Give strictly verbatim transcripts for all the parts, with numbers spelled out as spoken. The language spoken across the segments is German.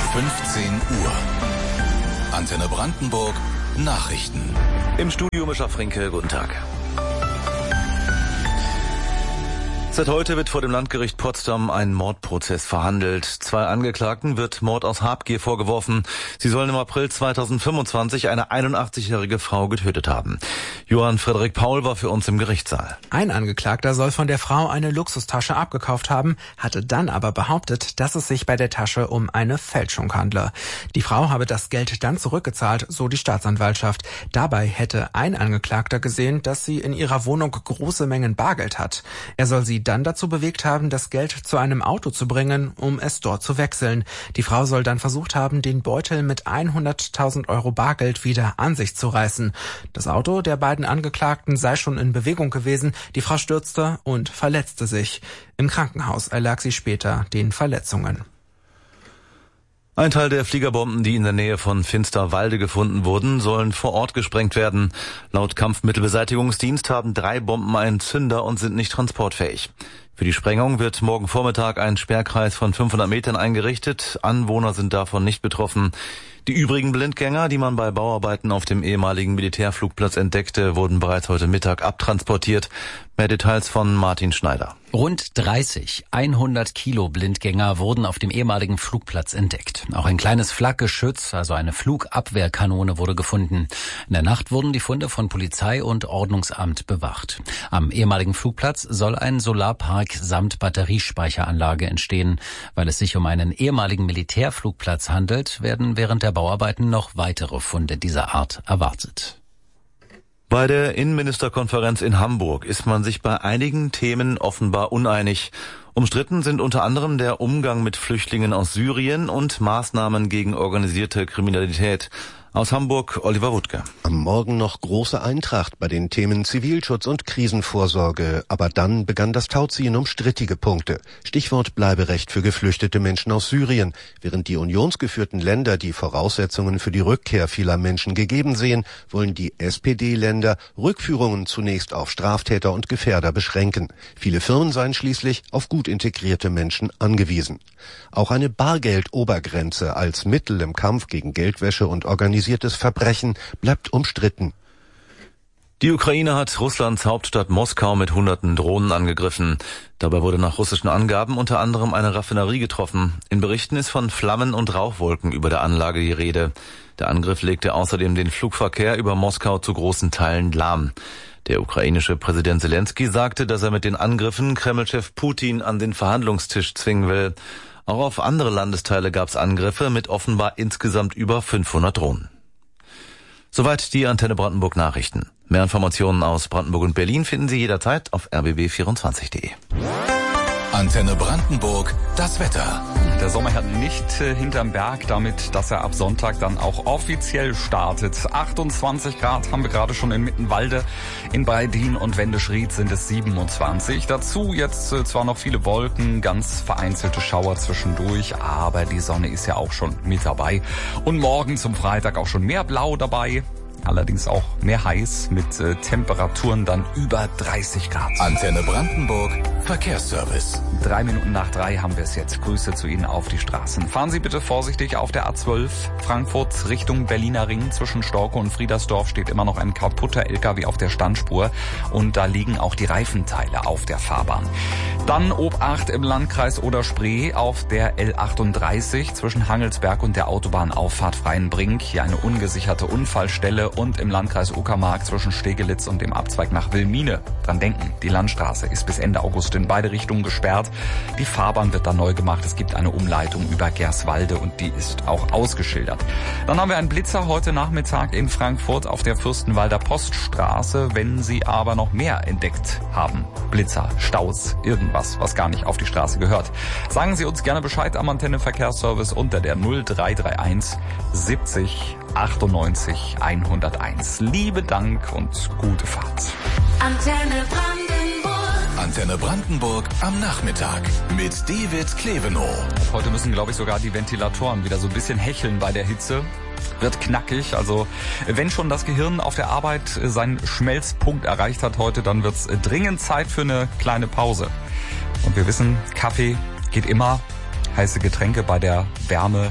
fünfzehn Uhr. Antenne Brandenburg Nachrichten. Im Studio Mischa Frinke, guten Tag. Seit heute wird vor dem Landgericht Potsdam ein Mordprozess verhandelt. Zwei Angeklagten wird Mord aus Habgier vorgeworfen. Sie sollen im April zweitausendfünfundzwanzig eine einundachtzigjährige Frau getötet haben. Johann Frederik Paul war für uns im Gerichtssaal. Ein Angeklagter soll von der Frau eine Luxustasche abgekauft haben, hatte dann aber behauptet, dass es sich bei der Tasche um eine Fälschung handle. Die Frau habe das Geld dann zurückgezahlt, so die Staatsanwaltschaft. Dabei hätte ein Angeklagter gesehen, dass sie in ihrer Wohnung große Mengen Bargeld hat. Er soll sie dann dazu bewegt haben, das Geld zu einem Auto zu bringen, um es dort zu wechseln. Die Frau soll dann versucht haben, den Beutel mit hunderttausend Euro Bargeld wieder an sich zu reißen. Das Auto der beiden Angeklagten sei schon in Bewegung gewesen. Die Frau stürzte und verletzte sich. Im Krankenhaus erlag sie später den Verletzungen. Ein Teil der Fliegerbomben, die in der Nähe von Finsterwalde gefunden wurden, sollen vor Ort gesprengt werden. Laut Kampfmittelbeseitigungsdienst haben drei Bomben einen Zünder und sind nicht transportfähig. Für die Sprengung wird morgen Vormittag ein Sperrkreis von fünfhundert Metern eingerichtet. Anwohner sind davon nicht betroffen. Die übrigen Blindgänger, die man bei Bauarbeiten auf dem ehemaligen Militärflugplatz entdeckte, wurden bereits heute Mittag abtransportiert. Mehr Details von Martin Schneider. Rund dreißig, hundert Kilo Blindgänger wurden auf dem ehemaligen Flugplatz entdeckt. Auch ein kleines Flakgeschütz, also eine Flugabwehrkanone, wurde gefunden. In der Nacht wurden die Funde von Polizei und Ordnungsamt bewacht. Am ehemaligen Flugplatz soll ein Solarpark samt Batteriespeicheranlage entstehen. Weil es sich um einen ehemaligen Militärflugplatz handelt, werden während der Bauarbeiten noch weitere Funde dieser Art erwartet. Bei der Innenministerkonferenz in Hamburg ist man sich bei einigen Themen offenbar uneinig. Umstritten sind unter anderem der Umgang mit Flüchtlingen aus Syrien und Maßnahmen gegen organisierte Kriminalität. Aus Hamburg, Oliver Wuttke. Am Morgen noch große Eintracht bei den Themen Zivilschutz und Krisenvorsorge. Aber dann begann das Tauziehen um strittige Punkte. Stichwort Bleiberecht für geflüchtete Menschen aus Syrien. Während die unionsgeführten Länder die Voraussetzungen für die Rückkehr vieler Menschen gegeben sehen, wollen die S P D-Länder Rückführungen zunächst auf Straftäter und Gefährder beschränken. Viele Firmen seien schließlich auf gut integrierte Menschen angewiesen. Auch eine Bargeldobergrenze als Mittel im Kampf gegen Geldwäsche und organisiertes Verbrechen bleibt umstritten. Die Ukraine hat Russlands Hauptstadt Moskau mit hunderten Drohnen angegriffen. Dabei wurde nach russischen Angaben unter anderem eine Raffinerie getroffen. In Berichten ist von Flammen und Rauchwolken über der Anlage die Rede. Der Angriff legte außerdem den Flugverkehr über Moskau zu großen Teilen lahm. Der ukrainische Präsident Zelensky sagte, dass er mit den Angriffen Kremlchef Putin an den Verhandlungstisch zwingen will. Auch auf andere Landesteile gab es Angriffe mit offenbar insgesamt über fünfhundert Drohnen. Soweit die Antenne Brandenburg Nachrichten. Mehr Informationen aus Brandenburg und Berlin finden Sie jederzeit auf r b b vierundzwanzig punkt d e. Antenne Brandenburg, das Wetter. Der Sommer hat nicht äh, hinterm Berg damit, dass er ab Sonntag dann auch offiziell startet. achtundzwanzig Grad haben wir gerade schon in Mittenwalde. In Breidin und Wendischried sind es siebenundzwanzig. Dazu jetzt äh, zwar noch viele Wolken, ganz vereinzelte Schauer zwischendurch, aber die Sonne ist ja auch schon mit dabei. Und morgen zum Freitag auch schon mehr Blau dabei. Allerdings auch mehr heiß mit äh, Temperaturen dann über dreißig Grad. Antenne Brandenburg, Verkehrsservice. Drei Minuten nach drei haben wir es jetzt. Grüße zu Ihnen auf die Straßen. Fahren Sie bitte vorsichtig auf der A zwölf Frankfurt Richtung Berliner Ring. Zwischen Storke und Friedersdorf steht immer noch ein kaputter L K W auf der Standspur. Und da liegen auch die Reifenteile auf der Fahrbahn. Dann Obacht im Landkreis Oder-Spree auf der L achtunddreißig zwischen Hangelsberg und der Autobahnauffahrt Freienbrink. Hier eine ungesicherte Unfallstelle. Und im Landkreis Uckermark zwischen Stegelitz und dem Abzweig nach Wilmine. Dran denken, die Landstraße ist bis Ende August in beide Richtungen gesperrt. Die Fahrbahn wird dann neu gemacht. Es gibt eine Umleitung über Gerswalde und die ist auch ausgeschildert. Dann haben wir einen Blitzer heute Nachmittag in Frankfurt auf der Fürstenwalder Poststraße. Wenn Sie aber noch mehr entdeckt haben, Blitzer, Staus, irgendwas, was gar nicht auf die Straße gehört, sagen Sie uns gerne Bescheid am Antenne Verkehrsservice unter der null drei drei eins siebzig achtundneunzig hunderteins. Liebe Dank und gute Fahrt. Antenne Brandenburg. Antenne Brandenburg am Nachmittag mit David Klevenow. Heute müssen, glaube ich, sogar die Ventilatoren wieder so ein bisschen hecheln bei der Hitze. Wird knackig, also wenn schon das Gehirn auf der Arbeit seinen Schmelzpunkt erreicht hat heute, dann wird es dringend Zeit für eine kleine Pause. Und wir wissen, Kaffee geht immer, heiße Getränke bei der Wärme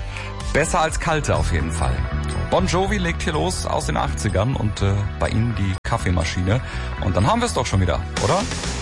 Besser als kalte auf jeden Fall. Bon Jovi legt hier los aus den achtzigern und äh, bei Ihnen die Kaffeemaschine. Und dann haben wir es doch schon wieder, oder?